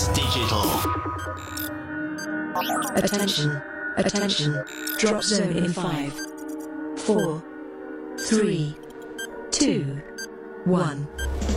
Trance Digital. Attention, attention. Drop zone in 5, 4, 3, 2, 1.